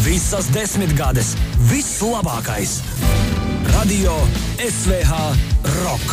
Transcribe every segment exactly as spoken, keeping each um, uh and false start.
Visas desmitgades, viss labākais. Radio S V H Rock.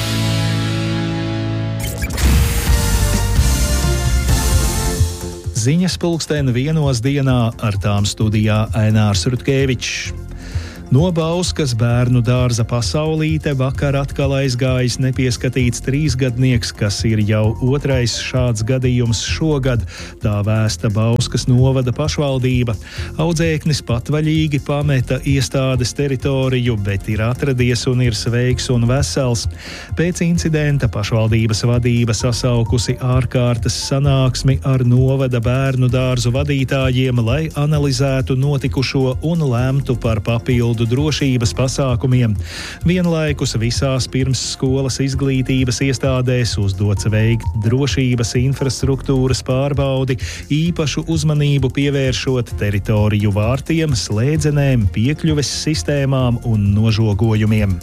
Ziņas pulksteni vienos dienā, ar tām studijā Ainārs Rutkevičs. No Bauskas bērnu dārza pasaulīte vakar atkal aizgājis nepieskatīts trīsgadnieks, kas ir jau otrais šāds gadījums šogad, tā vēsta Bauskas novada pašvaldība. Audzēknis patvaļīgi pameta iestādes teritoriju, bet ir atradies un ir sveiks un vesels. Pēc incidenta pašvaldības vadība sasaukusi ārkārtas sanāksmi ar novada bērnu dārzu vadītājiem, lai analizētu notikušo un lemtu par papildu drošības pasākumiem. Vienlaikus visās pirmsskolas izglītības iestādēs uzdots veikt drošības infrastruktūras pārbaudi, īpašu uzmanību pievēršot teritoriju vārtiem, slēdzenēm, piekļuves sistēmām un nožogojumiem.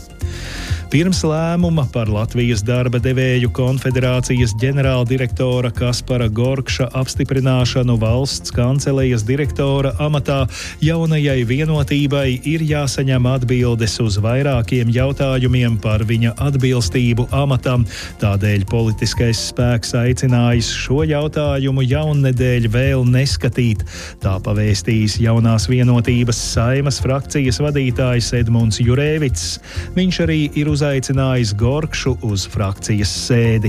Pirms lēmuma par Latvijas darba devēju konfederācijas ģenerāldirektora Kaspara Gorkša apstiprināšanu valsts kancelejas direktora amatā jaunajai vienotībai ir jāsaņem atbildes uz vairākiem jautājumiem par viņa atbilstību amatam. Tādēļ politiskais spēks aicinājis šo jautājumu jaunnedēļ vēl neskatīt. Tā pavēstījis jaunās vienotības Saimas frakcijas vadītājs Edmunds Jurēvics. Viņš arī ir uzaicinājis Gorkšu uz frakcijas sēdi.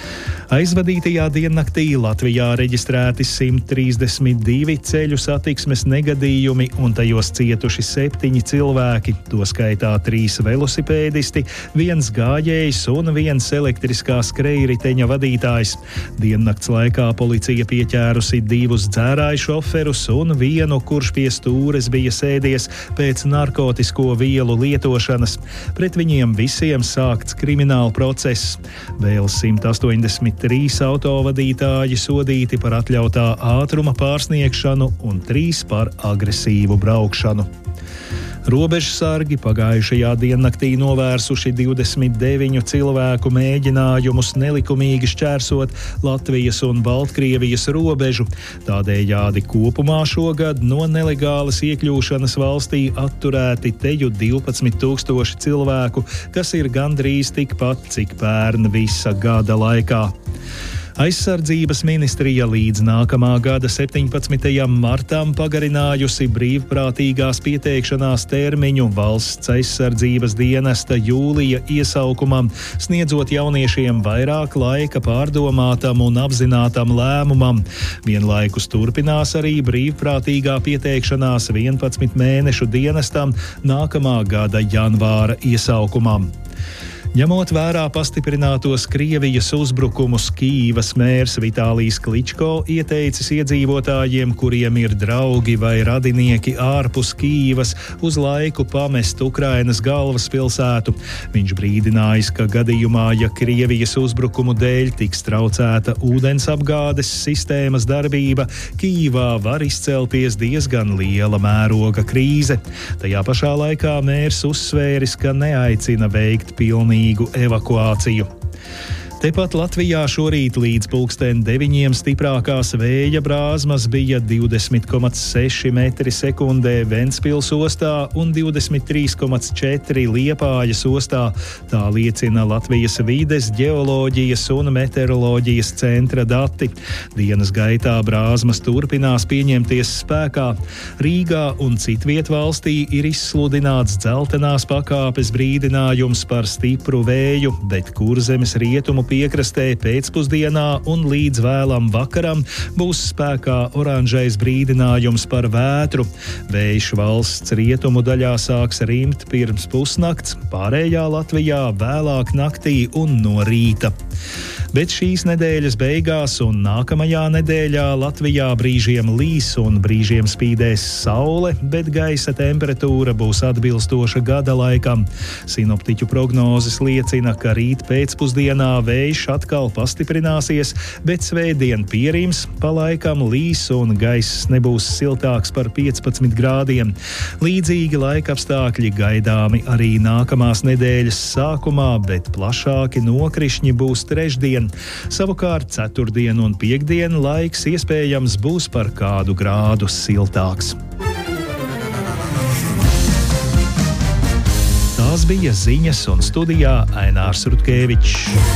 Aizvadītajā diennaktī Latvijā reģistrēti simt trīsdesmit divi ceļu satiksmes negadījumi un tajos cietuši septiņi cilvēki, to skaitā trīs velosipēdisti, viens gājējs un viens elektriskā skrejriteņa vadītājs. Diennakts laikā policija pieķērusi divus dzērāju šoferus un vienu, kurš pie stūres bija sēdies pēc narkotisko vielu lietošanas. Pret viņiem visiem sākts krimināla process. Vēl simt astoņdesmit trīs autovadītāji sodīti par atļautā ātruma pārsniegšanu un trīs par agresīvu braukšanu. Robežsargi pagājušajā diennaktī novērsuši divdesmit deviņu cilvēku mēģinājumus nelikumīgi šķērsot Latvijas un Baltkrievijas robežu. Tādējādi kopumā šogad no nelegālas iekļūšanas valstī atturēti teju divpadsmit tūkstoši cilvēku, kas ir gandrīz tikpat, cik pērn visa gada laikā. Aizsardzības ministrija līdz nākamā gada septiņpadsmitajam martam pagarinājusi brīvprātīgās pieteikšanās termiņu valsts aizsardzības dienesta jūlija iesaukumam, sniedzot jauniešiem vairāk laika pārdomātam un apzinātam lēmumam. Vienlaikus turpinās arī brīvprātīgā pieteikšanās vienpadsmit mēnešu dienestam nākamā gada janvāra iesaukumam. Ņemot vērā pastiprinātos Krievijas uzbrukumus, Kīivas mērs Vitālijs Kličko ieteicis iedzīvotājiem, kuriem ir draugi vai radinieki ārpus Kīivas, uz laiku pamest Ukrainas galvaspilsētu. Viņš brīdinājis, ka gadījumā, ja Krievijas uzbrukumu dēļ tiks traucēta ūdensapgādes sistēmas darbība, Kīivā var izcelties diezgan liela mēroga krīze. Tajā pašā laikā mērs uzsvēris, ka neaicina veikt pilnīgi evakuāciju. Tepat Latvijā šorīt līdz pulksten deviņiem stiprākās vēja brāzmas bija divdesmit komats seši metri sekundē Ventspils ostā un divdesmit trīs komats četri Liepājas ostā. Tā liecina Latvijas vides, ģeoloģijas un meteoroloģijas centra dati. Dienas gaitā brāzmas turpinās pieņemties spēkā. Rīgā un citviet valstī ir izsludināts dzeltenās pakāpes brīdinājums par stipru vēju, bet Kurzemes rietumu piekrastē pēcpusdienā un līdz vēlam vakaram būs spēkā oranžais brīdinājums par vētru. Vējš valsts rietumu daļā sāks rimt pirms pusnakts, pārējā Latvijā vēlāk naktī un no rīta. Bet šīs nedēļas beigās un nākamajā nedēļā Latvijā brīžiem līs un brīžiem spīdēs saule, bet gaisa temperatūra būs atbilstoša gada laikam. Sinoptiķu prognozes liecina, ka rīt pēcpusdienā vējš atkal pastiprināsies, bet svētdien pierims, pa laikam līs un gaiss nebūs siltāks par piecpadsmit grādiem. Līdzīgi laikapstākļi gaidāmi arī nākamās nedēļas sākumā, bet plašāki nokrišņi būs trešdien. Savukārt ceturtdien un piektdien laiks iespējams būs par kādu grādu siltāks. Tās bija ziņas un studijā Ainārs Rutkevičs.